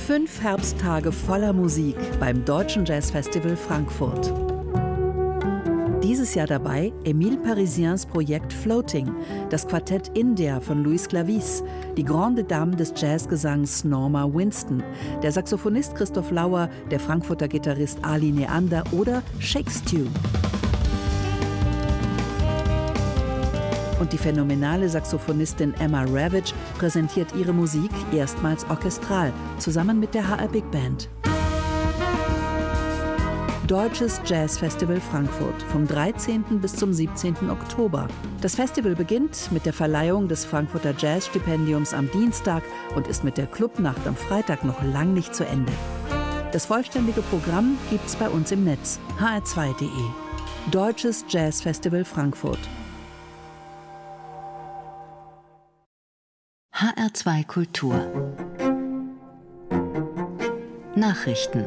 5 Herbsttage voller Musik beim Deutschen Jazzfestival Frankfurt. Dieses Jahr dabei Émile Parisiens Projekt Floating, das Quartett India von Louis Clavis, die Grande Dame des Jazzgesangs Norma Winston, der Saxophonist Christoph Lauer, der Frankfurter Gitarrist Ali Neander oder Shake Stew. Und die phänomenale Saxophonistin Emma Ravage präsentiert ihre Musik erstmals orchestral, zusammen mit der HR Big Band. Deutsches Jazzfestival Frankfurt vom 13. bis zum 17. Oktober. Das Festival beginnt mit der Verleihung des Frankfurter Jazzstipendiums am Dienstag und ist mit der Clubnacht am Freitag noch lang nicht zu Ende. Das vollständige Programm gibt's bei uns im Netz, hr2.de. Deutsches Jazzfestival Frankfurt. HR2 Kultur. Nachrichten.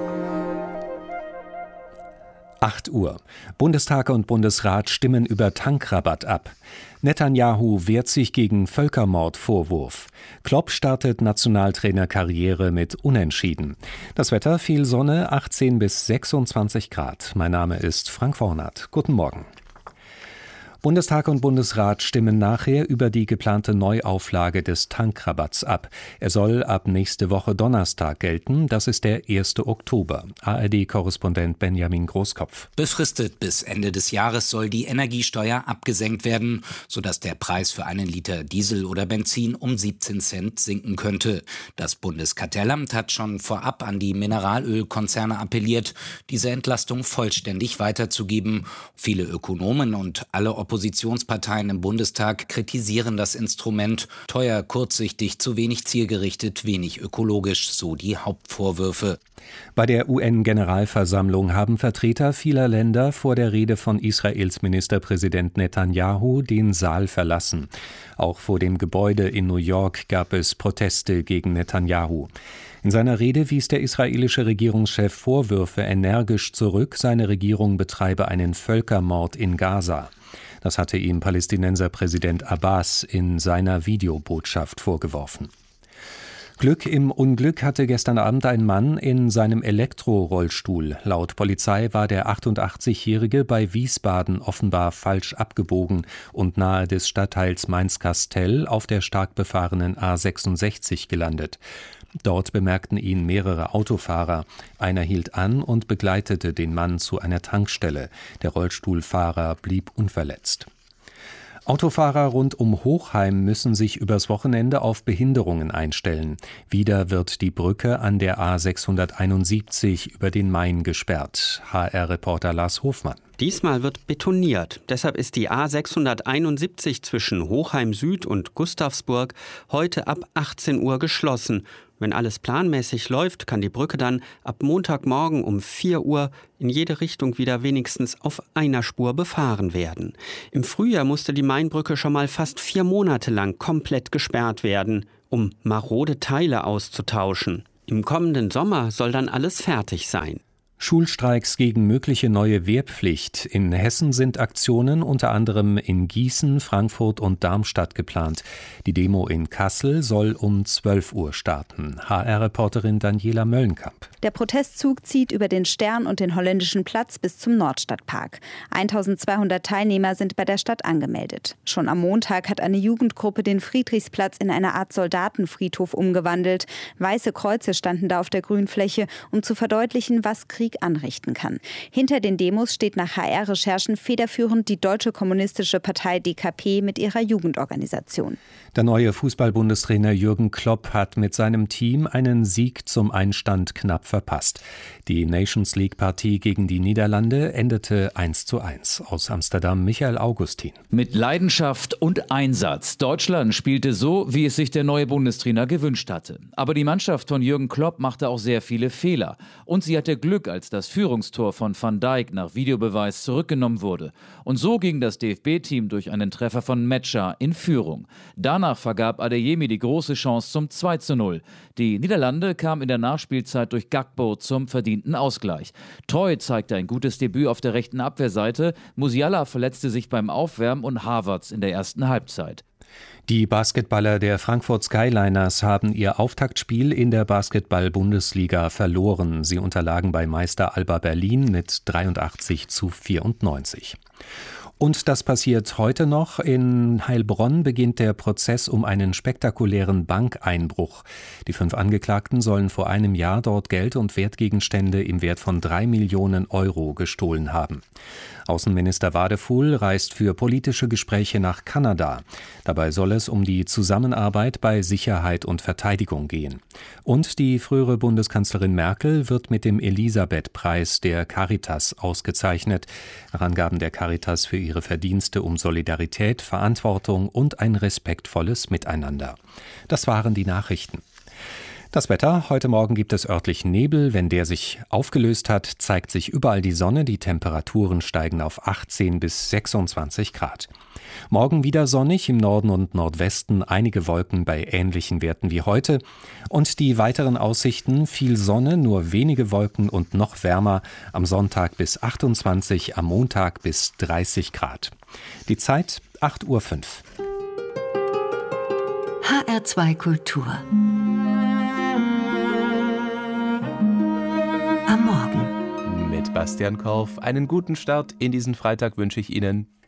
8 Uhr. Bundestag und Bundesrat stimmen über Tankrabatt ab. Netanyahu wehrt sich gegen Völkermordvorwurf. Klopp startet Nationaltrainerkarriere mit Unentschieden. Das Wetter: viel Sonne, 18 bis 26 Grad. Mein Name ist Frank Vornat. Guten Morgen. Bundestag und Bundesrat stimmen nachher über die geplante Neuauflage des Tankrabatts ab. Er soll ab nächste Woche Donnerstag gelten. Das ist der 1. Oktober. ARD-Korrespondent Benjamin Großkopf. Befristet bis Ende des Jahres soll die Energiesteuer abgesenkt werden, sodass der Preis für einen Liter Diesel oder Benzin um 17 Cent sinken könnte. Das Bundeskartellamt hat schon vorab an die Mineralölkonzerne appelliert, diese Entlastung vollständig weiterzugeben. Viele Ökonomen und alle Oppositionsparteien im Bundestag kritisieren das Instrument. Teuer, kurzsichtig, zu wenig zielgerichtet, wenig ökologisch, so die Hauptvorwürfe. Bei der UN-Generalversammlung haben Vertreter vieler Länder vor der Rede von Israels Ministerpräsident Netanyahu den Saal verlassen. Auch vor dem Gebäude in New York gab es Proteste gegen Netanyahu. In seiner Rede wies der israelische Regierungschef Vorwürfe energisch zurück, seine Regierung betreibe einen Völkermord in Gaza. Das hatte ihm Palästinenserpräsident Abbas in seiner Videobotschaft vorgeworfen. Glück im Unglück hatte gestern Abend ein Mann in seinem Elektrorollstuhl. Laut Polizei war der 88-Jährige bei Wiesbaden offenbar falsch abgebogen und nahe des Stadtteils Mainz-Kastel auf der stark befahrenen A66 gelandet. Dort bemerkten ihn mehrere Autofahrer. Einer hielt an und begleitete den Mann zu einer Tankstelle. Der Rollstuhlfahrer blieb unverletzt. Autofahrer rund um Hochheim müssen sich übers Wochenende auf Behinderungen einstellen. Wieder wird die Brücke an der A671 über den Main gesperrt. HR-Reporter Lars Hofmann. Diesmal wird betoniert. Deshalb ist die A671 zwischen Hochheim Süd und Gustavsburg heute ab 18 Uhr geschlossen. Wenn alles planmäßig läuft, kann die Brücke dann ab Montagmorgen um 4 Uhr in jede Richtung wieder wenigstens auf einer Spur befahren werden. Im Frühjahr musste die Mainbrücke schon mal fast 4 Monate lang komplett gesperrt werden, um marode Teile auszutauschen. Im kommenden Sommer soll dann alles fertig sein. Schulstreiks gegen mögliche neue Wehrpflicht. In Hessen sind Aktionen unter anderem in Gießen, Frankfurt und Darmstadt geplant. Die Demo in Kassel soll um 12 Uhr starten. HR-Reporterin Daniela Möllenkamp. Der Protestzug zieht über den Stern und den Holländischen Platz bis zum Nordstadtpark. 1200 Teilnehmer sind bei der Stadt angemeldet. Schon am Montag hat eine Jugendgruppe den Friedrichsplatz in eine Art Soldatenfriedhof umgewandelt. Weiße Kreuze standen da auf der Grünfläche, um zu verdeutlichen, was Krieg anrichten kann. Hinter den Demos steht nach HR-Recherchen federführend die Deutsche Kommunistische Partei DKP mit ihrer Jugendorganisation. Der neue Fußball-Bundestrainer Jürgen Klopp hat mit seinem Team einen Sieg zum Einstand knapp verpasst. Die Nations-League-Partie gegen die Niederlande endete 1:1. Aus Amsterdam Michael Augustin. Mit Leidenschaft und Einsatz. Deutschland spielte so, wie es sich der neue Bundestrainer gewünscht hatte. Aber die Mannschaft von Jürgen Klopp machte auch sehr viele Fehler. Und sie hatte Glück, als das Führungstor von Van Dijk nach Videobeweis zurückgenommen wurde. Und so ging das DFB-Team durch einen Treffer von Metscher in Führung. Danach vergab Adeyemi die große Chance zum 2:0. Die Niederlande kamen in der Nachspielzeit durch Gakpo zum verdienten Ausgleich. Troy zeigte ein gutes Debüt auf der rechten Abwehrseite. Musiala verletzte sich beim Aufwärmen und Havertz in der ersten Halbzeit. Die Basketballer der Frankfurt Skyliners haben ihr Auftaktspiel in der Basketball-Bundesliga verloren. Sie unterlagen bei Meister Alba Berlin mit 83:94. Und das passiert heute noch. In Heilbronn beginnt der Prozess um einen spektakulären Bankeinbruch. Die 5 Angeklagten sollen vor einem Jahr dort Geld und Wertgegenstände im Wert von 3 Millionen Euro gestohlen haben. Außenminister Wadefuhl reist für politische Gespräche nach Kanada. Dabei soll es um die Zusammenarbeit bei Sicherheit und Verteidigung gehen. Und die frühere Bundeskanzlerin Merkel wird mit dem Elisabeth-Preis der Caritas ausgezeichnet. Nach Angaben der Caritas für ihre Verdienste um Solidarität, Verantwortung und ein respektvolles Miteinander. Das waren die Nachrichten. Das Wetter: Heute Morgen gibt es örtlich Nebel. Wenn der sich aufgelöst hat, zeigt sich überall die Sonne. Die Temperaturen steigen auf 18 bis 26 Grad. Morgen wieder sonnig, im Norden und Nordwesten einige Wolken bei ähnlichen Werten wie heute. Und die weiteren Aussichten: viel Sonne, nur wenige Wolken und noch wärmer. Am Sonntag bis 28, am Montag bis 30 Grad. Die Zeit 8:05 Uhr. HR2 Kultur. Am Morgen. Mit Bastian Korf einen guten Start in diesen Freitag wünsche ich Ihnen.